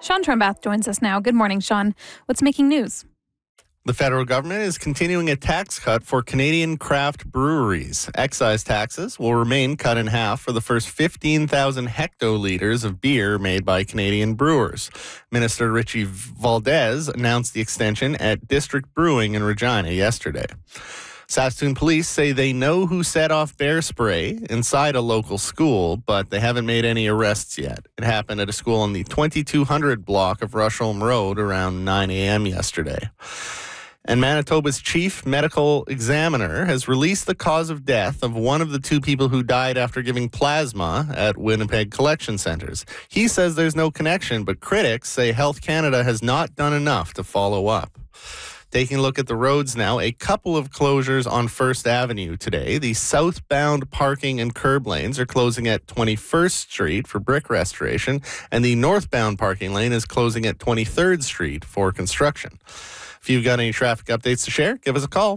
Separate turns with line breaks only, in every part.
Sean Trembath joins us now. Good morning, Sean. What's making news?
The federal government is continuing a tax cut for Canadian craft breweries. Excise taxes will remain cut in half for the first 15,000 hectoliters of beer made by Canadian brewers. Minister Richie Valdez announced the extension at District Brewing in Regina yesterday. Saskatoon police say they know who set off bear spray inside a local school, but they haven't made any arrests yet. It happened at a school on the 2200 block of Rushholme Road around 9 a.m. yesterday. And Manitoba's chief medical examiner has released the cause of death of one of the two people who died after giving plasma at Winnipeg collection centers. He says there's no connection, but critics say Health Canada has not done enough to follow up. Taking a look at the roads now, a couple of closures on First Avenue today. The southbound parking and curb lanes are closing at 21st Street for brick restoration, and the northbound parking lane is closing at 23rd Street for construction. If you've got any traffic updates to share, give us a call,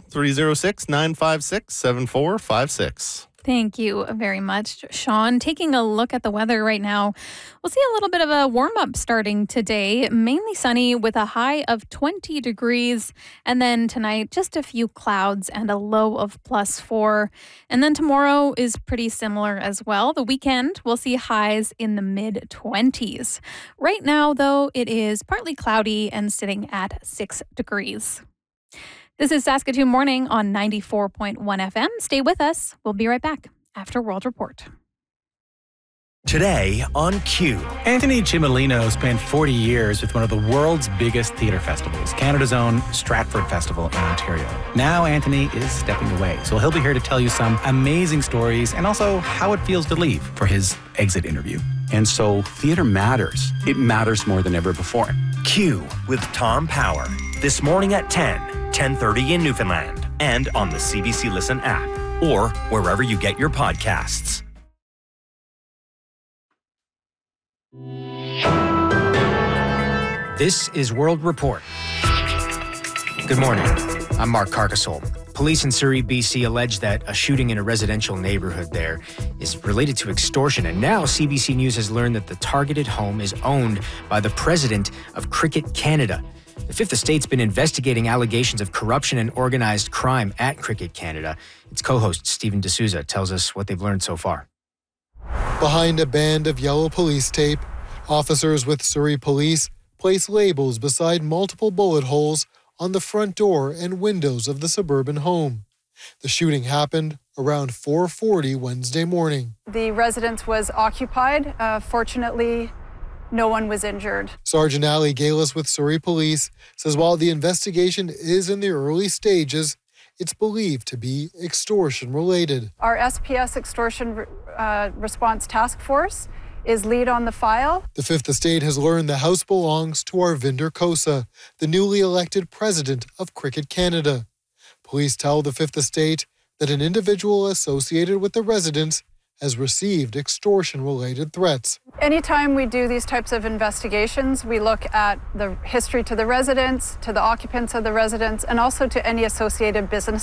306-956-7456.
Thank you very much, Sean. Taking a look at the weather right now, we'll see a little bit of a warm-up starting today. Mainly sunny with a high of 20 degrees. And then tonight, just a few clouds and a low of +4. And then tomorrow is pretty similar as well. The weekend, we'll see highs in the mid-20s. Right now, though, it is partly cloudy and sitting at 6 degrees. This is Saskatoon Morning on 94.1 FM. Stay with us. We'll be right back after World Report.
Today on Q.
Anthony Cimolino spent 40 years with one of the world's biggest theatre festivals, Canada's own Stratford Festival in Ontario. Now Anthony is stepping away, so he'll be here to tell you some amazing stories and also how it feels to leave for his exit interview.
And so theatre matters. It matters more than ever before.
Q with Tom Power. This morning at 10:30 in Newfoundland, and on the CBC Listen app, or wherever you get your podcasts.
This is World Report. Good morning. I'm Mark Carcassole. Police in Surrey, BC allege that a shooting in a residential neighborhood there is related to extortion, and now CBC News has learned that the targeted home is owned by the president of Cricket Canada. The Fifth Estate's been investigating allegations of corruption and organized crime at Cricket Canada. Its co-host, Stephen D'Souza, tells us what they've learned so far.
Behind a band of yellow police tape, officers with Surrey Police place labels beside multiple bullet holes on the front door and windows of the suburban home. The shooting happened around 4:40 Wednesday morning.
The residence was occupied. Fortunately, no one was injured.
Sergeant Ali Galis with Surrey Police says while the investigation is in the early stages, it's believed to be extortion related.
Our SPS Extortion Response Task Force is lead on the file.
The Fifth Estate has learned the house belongs to Arvinder Kosa, the newly elected president of Cricket Canada. Police tell the Fifth Estate that an individual associated with the residence has received extortion-related threats.
Anytime we do these types of investigations, we look at the history to the residents, to the occupants of the residence, and also to any associated businesses